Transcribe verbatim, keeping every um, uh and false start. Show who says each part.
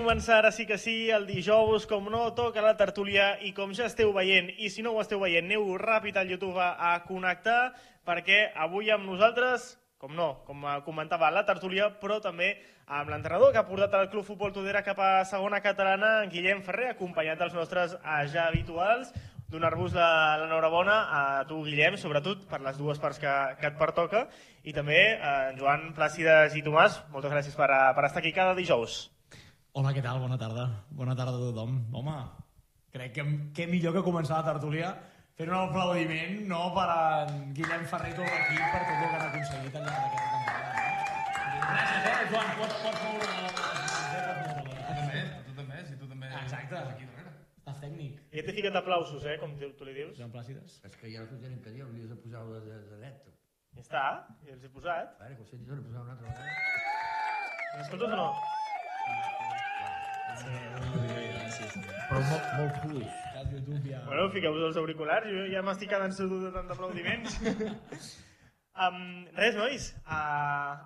Speaker 1: començar ara sí que sí, el dijous, com no, toca la tertúlia i com ja esteu veient, i si no ho esteu veient, aneu ràpid al YouTube a, a connectar, perquè avui amb nosaltres, com no, com comentava la tertúlia, però també amb l'entrenador que ha portat el Club Futbol Tordera cap a segona catalana, Guillem Ferrer, acompanyat dels nostres ja habituals. Donar-vos l'enhorabona a tu, Guillem, sobretot per les dues parts que, que et pertoca, i també a en Joan, Plàcides i Tomàs, moltes gràcies per, per estar aquí cada dijous.
Speaker 2: Hola, què tal? Bona tarda. Bona tarda a tothom. Home, crec que què millor que començar la tertúlia fent un aplaudiment, no, per a en Guillem Ferrer i tot l'equip per tot el que han aconseguit al llarg d'aquesta temporada. Gràcies, eh, Joan? Pots, pots moure la... Tu també, tu també, si tu també... Exacte. Estàs tècnic.
Speaker 1: I ja t'he ficat aplausos, eh, com tu li dius.
Speaker 2: Joan Plàcides.
Speaker 3: És que ja no t'ho tenen que dir, hauries de posar-ho de, de net.
Speaker 1: Ja està, ja els he posat.
Speaker 3: Vale, que ho senti, torna a posar una altra vegada.
Speaker 1: M'escoltes o no?
Speaker 3: Però molt, molt fluix.
Speaker 1: Bueno, fiqueu-vos els auriculars, jo ja m'estic quedant sordut de tant d'aplaudiments. um, res, nois, uh,